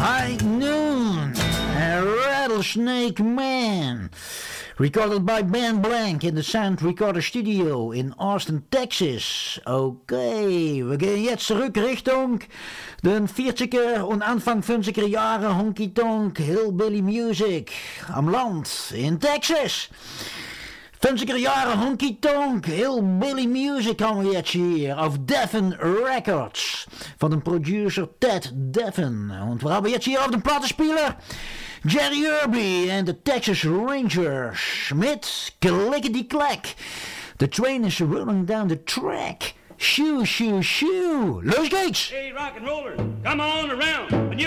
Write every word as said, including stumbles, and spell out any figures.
High Noon and Rattlesnake Man. Recorded by Ben Blank in de Sound Recorder Studio in Austin, Texas. Okay, we gehen jetzt zurück Richtung den vierziger und Anfang fünfziger Jahre Honky-Tonk Hillbilly Music am Land in Texas. fünfziger Jahre Honky-Tonk Hillbilly Music haben wir jetzt hier auf Deffen Records von dem Producer Ted Deffen. Und wir haben jetzt hier auf dem Plattenspieler Jerry Irby and the Texas Rangers mit Clickety Clack. The train is rolling down the track. Shoo, shoo, shoo. Los geht's! Hey, rock and rollers, come on around. When you